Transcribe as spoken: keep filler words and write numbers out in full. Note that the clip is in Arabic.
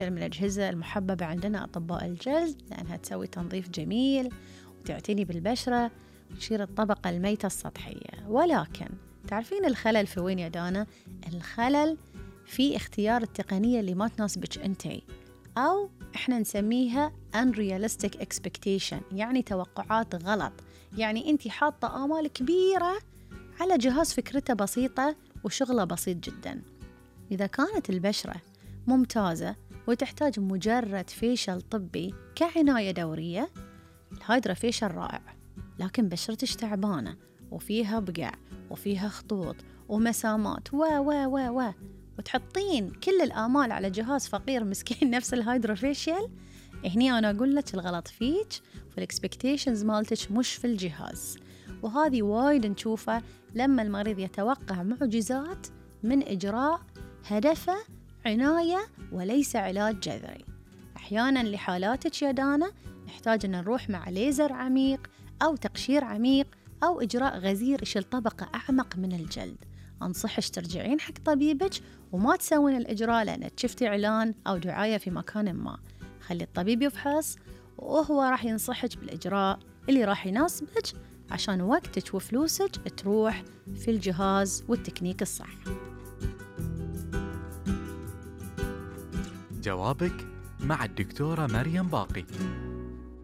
من الأجهزة المحببة عندنا أطباء الجلد، لأنها تسوي تنظيف جميل وتعتني بالبشرة وتشيل الطبقة الميتة السطحية. ولكن تعرفين الخلل في وين يا دانا؟ الخلل في اختيار التقنية اللي ما تناسبك أنتي، أو إحنا نسميها unrealistic expectation، يعني توقعات غلط. يعني أنتي حاطة آمال كبيرة على جهاز فكرته بسيطة وشغله بسيط جدا. إذا كانت البشرة ممتازة وتحتاج مجرد فيشل طبي كعناية دورية، الهايدرا فيشل رائع. لكن بشرتش تعبانة وفيها بقع وفيها خطوط ومسامات و و و و وتحطين كل الآمال على جهاز فقير مسكين نفس الهايدرا فيشل، هني أنا أقول لك الغلط فيك والإكسبكتيشنز مالتك مش في الجهاز. وهذه وايد نشوفه لما المريض يتوقع معجزات من إجراء هدفه عناية وليس علاج جذري. أحياناً لحالاتك يا دانا نحتاج أن نروح مع ليزر عميق أو تقشير عميق أو إجراء غزير يشيل طبقة أعمق من الجلد. أنصحش ترجعين حق طبيبك وما تسوين الإجراء لأنك شفتي إعلان أو دعاية في مكان ما. خلي الطبيب يفحص وهو راح ينصحك بالإجراء اللي راح يناسبك عشان وقتك وفلوسك تروح في الجهاز والتكنيك الصح. جوابك مع الدكتورة مريم باقي.